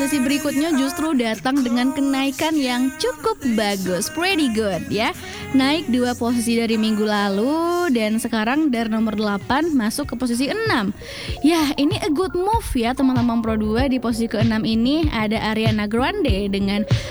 posisi berikutnya justru datang dengan kenaikan yang cukup bagus, pretty good ya. Naik 2 posisi dari minggu lalu dan sekarang dari nomor 8 masuk ke posisi 6. Ya, ini a good move ya teman-teman Pro 2. Di posisi ke-6 ini ada Ariana Grande dengan